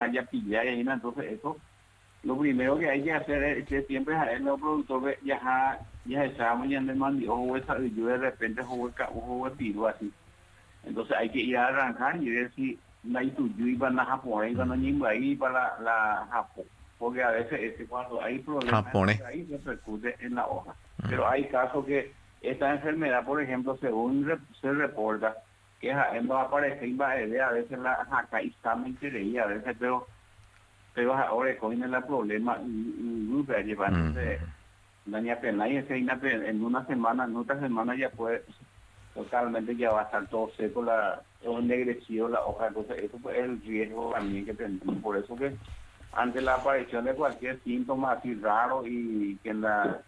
haya pillar y ahí, ¿no? Entonces eso, lo primero que hay que hacer es que siempre a él los productores ya estamos ya en el mandio, o esa, yo de repente juego tiro así. Entonces hay que ir a arrancar y ver si no hay tuyo y van a Japón, y van a ahí para la Japón. Porque a veces cuando hay problemas ahí se repercute en la hoja. Pero hay casos que esta enfermedad, por ejemplo, según se reporta, que va a aparecer a veces la jaca y está muy querida, a veces, pero ahora cogen el problema y entonces daña pena y en una semana, en otra semana ya puede totalmente ya va a estar todo seco, todo ennegrecido la hoja. Entonces eso pues, es el riesgo también que tenemos. Por eso que ante la aparición de cualquier síntoma así raro y que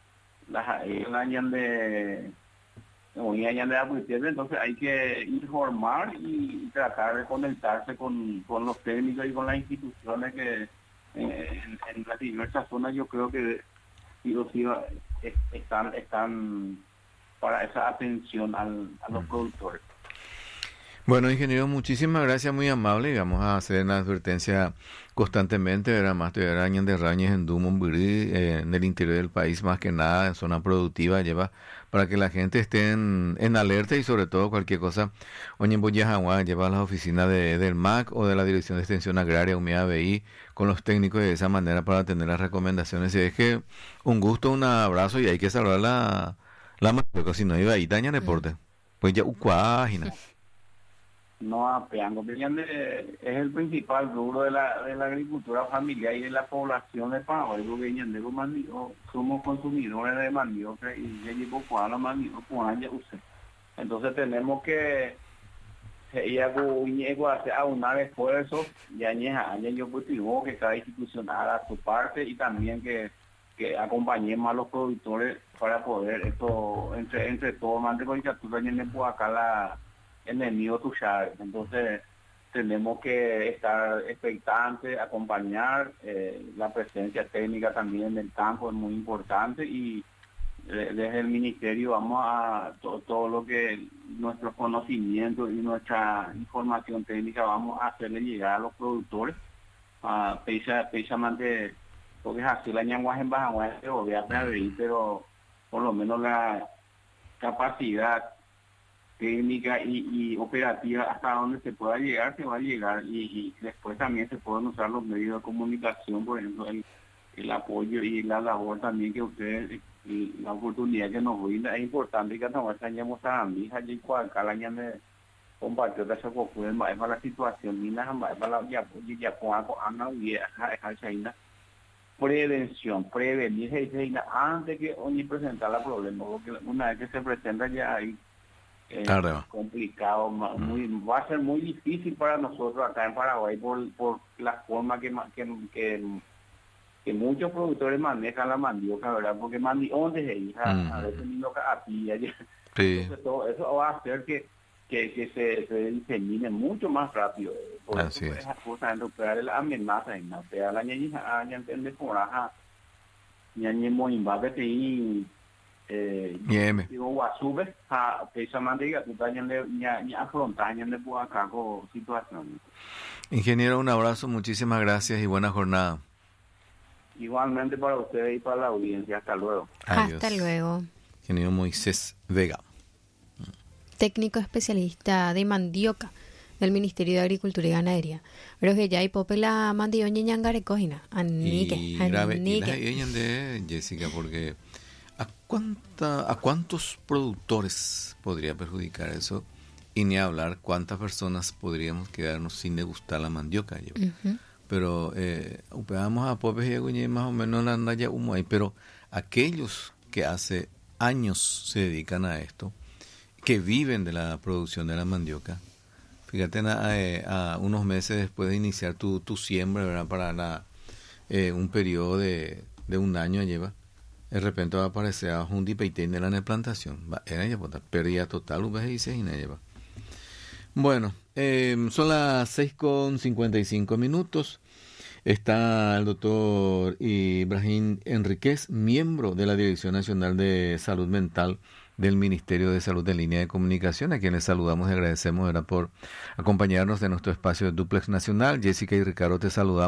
entonces hay que informar y tratar de conectarse con los técnicos y con las instituciones que en las diversas zonas yo creo que sí o sí están para esa atención a los productores. Bueno, ingeniero, muchísimas gracias, muy amable, y vamos a hacer una advertencia constantemente, ¿verdad? Más de arañas de rañas en Dumont-Bury, en el interior del país, más que nada, en zona productiva, lleva para que la gente esté en alerta y sobre todo cualquier cosa, lleva a las oficinas del MAC o de la Dirección de Extensión Agraria, Humedad BI, con los técnicos de esa manera para tener las recomendaciones. Y es que un gusto, un abrazo y hay que salvar la mandioca, si no iba ahí, daña reporte. Pues ya, página. No apeando, es el principal rubro de la agricultura familiar y de la población de Paraguay, porque somos consumidores de mandioca y ya llevo la mandioca entonces tenemos que aunar esfuerzos yo cultivo que cada institución haga su parte y también que acompañemos a los productores para poder esto entre todos acá enemigo tuya. Entonces tenemos que estar expectantes, acompañar, la presencia técnica también en el campo es muy importante y desde el ministerio vamos a todo lo que nuestros conocimientos y nuestra información técnica vamos a hacerle llegar a los productores, precisamente porque es así la ñanguaje en Bajaguá pero por lo menos la capacidad técnica y operativa hasta donde se pueda llegar, se va a llegar y después también se pueden usar los medios de comunicación, por ejemplo el apoyo y la labor también que ustedes y la oportunidad que nos brinda es importante que nos vayamos a mí allí cualquier año de compartir esa cuestión para la situación ni nada más para ya prevenir antes que hoy presentar el problema, porque una vez que se presenta ya hay complicado, va a ser muy difícil para nosotros acá en Paraguay por la forma que muchos productores manejan la mandioca, ¿verdad? Porque ¿dónde se hija? A veces ni lo capilla. Entonces todo eso va a hacer que se disemine mucho más rápido. Por así eso esas cosas, recuperar la amenaza, ¿no? Pero la ñaña entiende por acá, ñaña moimba que te digo guasube precisamente diga tú ni afrontar de por acá con situación. Ingeniero, un abrazo, muchísimas gracias y buena jornada. Igualmente para ustedes y para la audiencia. Hasta luego. Adiós. Hasta luego. Ingeniero Moisés Vega, técnico especialista de mandioca del Ministerio de Agricultura y Ganadería. Pero que ya hay popela mandioña ñangare cojina. Y grave de Jessica, porque ¿a cuántos productores podría perjudicar eso? Y ni hablar cuántas personas podríamos quedarnos sin degustar la mandioca. Pero vamos a popes y aguñe más o menos la andalla humo ahí. Pero aquellos que hace años se dedican a esto, que viven de la producción de la mandioca, fíjate, a unos meses después de iniciar tu siembra, ¿verdad? Para un periodo de un año lleva, de repente va a aparecer a un dipeitén de la plantación, era ya pérdida total, y na lleva. Bueno, son las 6:55. Está el doctor Ibrahim Enríquez, miembro de la Dirección Nacional de Salud Mental del Ministerio de Salud en Línea de Comunicación, a quienes saludamos y agradecemos por acompañarnos de nuestro espacio de Duplex Nacional. Jessica y Ricardo, te saludamos.